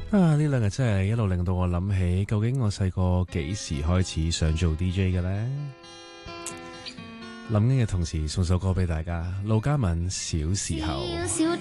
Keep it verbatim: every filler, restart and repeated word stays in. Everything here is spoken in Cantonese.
啊！呢兩日真係一路令到我諗起，究竟我細個幾時開始想做 D J 嘅呢？諗緊嘅同時，送首歌俾大家，盧嘉敏《小時候》。